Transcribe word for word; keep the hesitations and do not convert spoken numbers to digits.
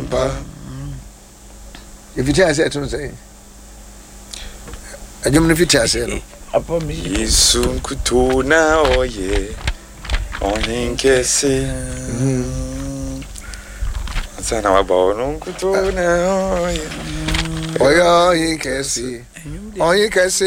ampa. If you tell say to say. I don't know if you tell say. Upon me. Yesu kutuna oye. Ohinkesi. Sana wabaonu kutuna oye. Oya ohinkesi. Ohinkesi.